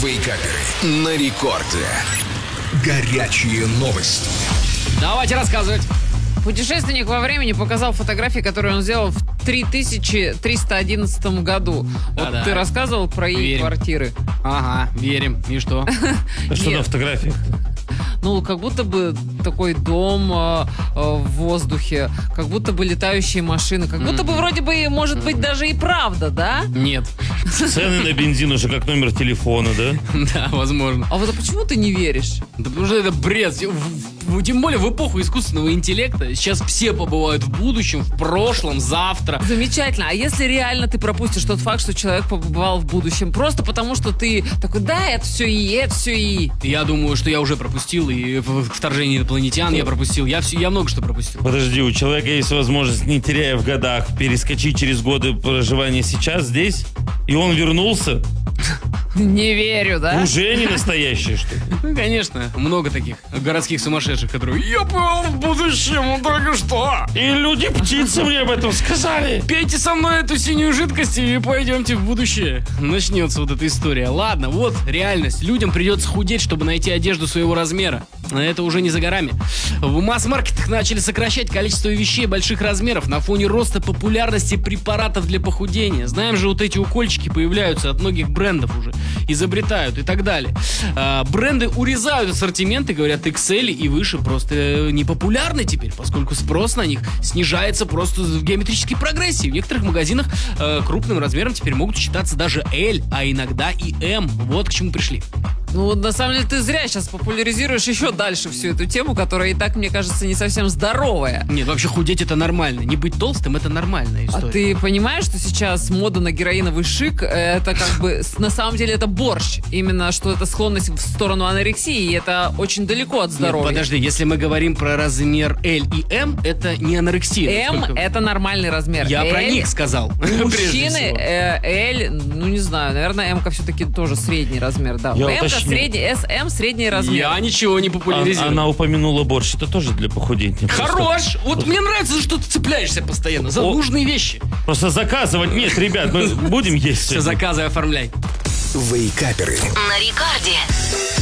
Вейкаперы на рекорде. Горячие новости. Давайте рассказывать. Путешественник во времени показал фотографии, которые он сделал в 3311 году. Да-да. Вот ты рассказывал про их Верим. квартиры. Ага, верим. И что? Что Нет. на фотографиях? Ну, как будто бы такой дом в воздухе, как будто бы летающие машины, как будто бы вроде бы, может быть, даже и правда, да? Нет. Цены на бензин уже как номер телефона, да? Да, возможно. А вот а почему ты не веришь? Да потому что это бред. Тем более в эпоху искусственного интеллекта. Сейчас все побывают в будущем, в прошлом, завтра. Замечательно. А если реально ты пропустишь тот факт, что человек побывал в будущем, просто потому что ты такой, да, это все и, это все и. Я думаю, что я уже пропустил. И вторжение инопланетян я пропустил. Я много что пропустил. Подожди, у человека есть возможность, не теряя в годах, перескочить через годы проживания сейчас, здесь, и он вернулся? Не верю, да? Уже не настоящий, что ли? Ну, конечно, много таких городских сумасшедших, которые «Я был в будущем, только что!» И люди-птицы мне об этом сказали. Пейте со мной эту синюю жидкость и пойдемте в будущее. Начнется вот эта история. Ладно, вот реальность. Людям придется худеть, чтобы найти одежду своего размера. А это уже не за горами. В масс-маркетах начали сокращать количество вещей больших размеров на фоне роста популярности препаратов для похудения. Знаем же, вот эти укольчики появляются от многих брендов уже. Изобретают и так далее. Бренды урезают ассортименты, говорят, XL и выше просто не популярны теперь, поскольку спрос на них снижается просто в геометрической прогрессии. В некоторых магазинах крупным размером теперь могут считаться даже L, а иногда и M. Вот к чему пришли. Ну, на самом деле, ты зря сейчас популяризируешь еще дальше всю эту тему, которая и так, мне кажется, не совсем здоровая. Нет, вообще худеть это нормально. Не быть толстым это нормальная история. А ты понимаешь, что сейчас мода на героиновый шик, это как бы, на самом деле, это борщ. Именно, что это склонность в сторону анорексии, и это очень далеко от здоровья. Нет, подожди, если мы говорим про размер L и M, это не анорексия. М насколько- это нормальный размер. Я про L, них сказал. у прежде мужчины всего. L, ну не знаю, наверное, М-ка все-таки тоже средний размер, да. Я М-ка уточню. средний, SM средний размер. Я ничего не популяризирую. Она упомянула борщ, это тоже для похудения. Хорош! Вот мне нравится, что ты цепляешься постоянно за нужные вещи. Просто заказывать нет, ребят, мы будем есть. Все, заказы оформляй. Вейкаперы На рекорде.